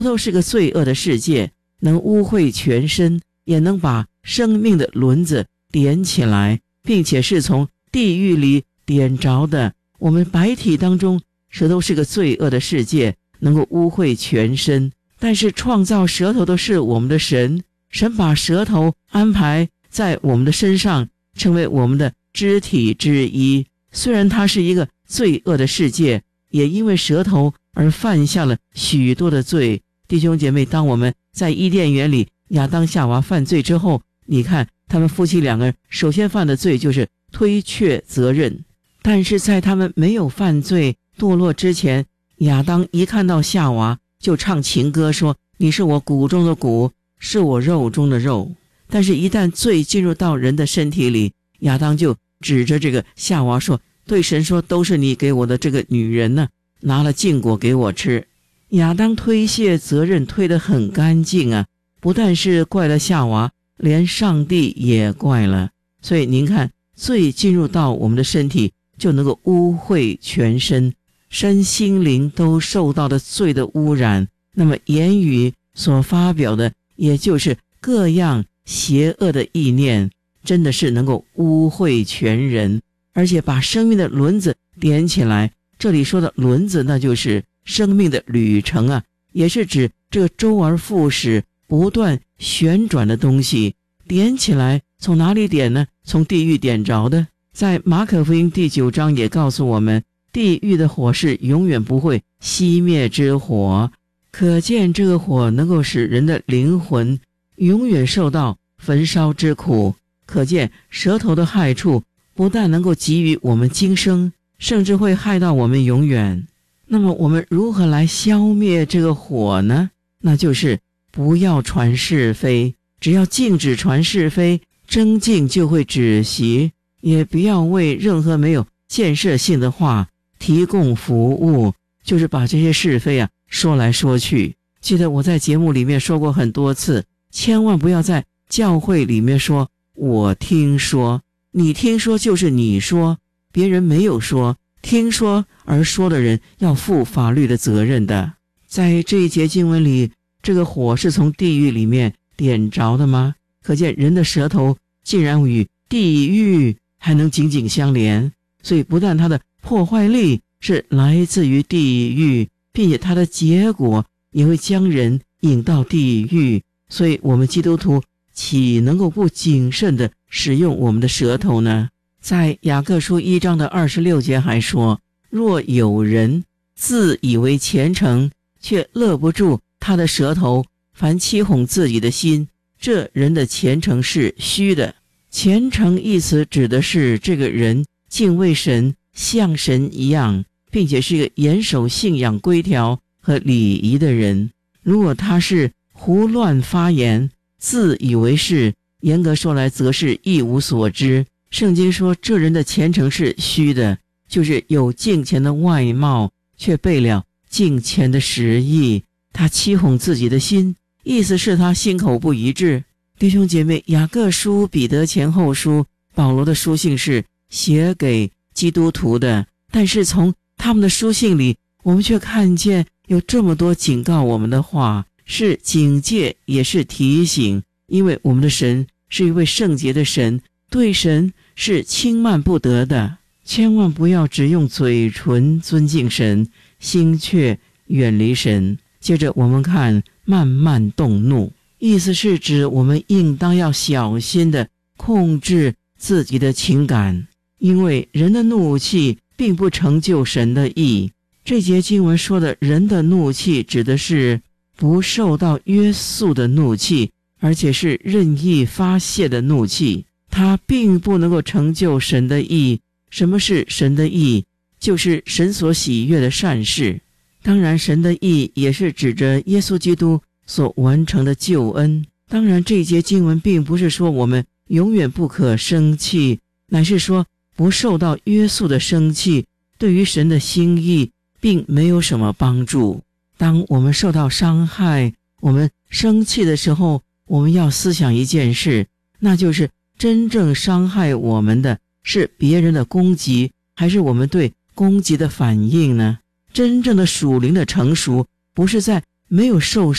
头是个罪恶的世界，能污秽全身，也能把生命的轮子点起来，并且是从地狱里点着的。我们白体当中，舌头是个罪恶的世界，能够污秽全身，但是创造舌头的是我们的神，神把舌头安排在我们的身上，成为我们的肢体之一。虽然它是一个罪恶的世界，也因为舌头而犯下了许多的罪。弟兄姐妹，当我们在伊甸园里亚当夏娃犯罪之后，你看他们夫妻两个人首先犯的罪就是推却责任。但是在他们没有犯罪堕落之前，亚当一看到夏娃就唱情歌说，你是我骨中的骨，是我肉中的肉。但是一旦罪进入到人的身体里，亚当就指着这个夏娃说，对神说，都是你给我的这个女人呢，拿了禁果给我吃。亚当推卸责任推得很干净啊，不但是怪了夏娃，连上帝也怪了。所以您看，罪进入到我们的身体，就能够污秽全身，身心灵都受到了罪的污染。那么言语所发表的，也就是各样邪恶的意念，真的是能够污秽全人，而且把生命的轮子点起来。这里说的轮子，那就是生命的旅程啊，也是指这个周而复始不断旋转的东西。点起来，从哪里点呢？从地狱点着的。在马可福音第9章也告诉我们，地狱的火是永远不会熄灭之火。可见这个火能够使人的灵魂永远受到焚烧之苦。可见舌头的害处不但能够给予我们今生，甚至会害到我们永远。那么我们如何来消灭这个火呢？那就是不要传是非，只要禁止传是非，真敬就会止息。也不要为任何没有建设性的话提供服务，就是把这些是非说来说去。记得我在节目里面说过很多次，千万不要在教会里面说我听说，你听说就是你说，别人没有说，听说而说的人要负法律的责任的。在这一节经文里，这个火是从地狱里面点着的吗？可见人的舌头竟然与地狱还能紧紧相连，所以不但它的破坏力是来自于地狱，并且它的结果也会将人引到地狱。所以我们基督徒岂能够不谨慎地使用我们的舌头呢？在雅各书1章的26节还说，若有人自以为虔诚，却勒不住他的舌头，凡欺哄自己的心，这人的虔诚是虚的。虔诚一词指的是这个人敬畏神，像神一样，并且是一个严守信仰规条和礼仪的人。如果他是胡乱发言，自以为是，严格说来则是一无所知。圣经说这人的虔诚是虚的，就是有敬虔的外貌，却背了敬虔的实意。他欺哄自己的心，意思是他心口不一致。弟兄姐妹，雅各书、彼得前后书、保罗的书信是写给基督徒的，但是从他们的书信里，我们却看见有这么多警告我们的话，是警戒也是提醒。因为我们的神是一位圣洁的神，对神是轻慢不得的。千万不要只用嘴唇尊敬神，心却远离神。接着我们看慢慢动怒，意思是指我们应当要小心地控制自己的情感，因为人的怒气并不成就神的意。这节经文说的人的怒气指的是不受到约束的怒气，而且是任意发泄的怒气，它并不能够成就神的意。什么是神的意？就是神所喜悦的善事。当然神的意也是指着耶稣基督所完成的救恩。当然这一节经文并不是说我们永远不可生气，乃是说不受到约束的生气对于神的心意并没有什么帮助。当我们受到伤害，我们生气的时候，我们要思想一件事，那就是真正伤害我们的是别人的攻击，还是我们对攻击的反应呢？真正的属灵的成熟不是在没有受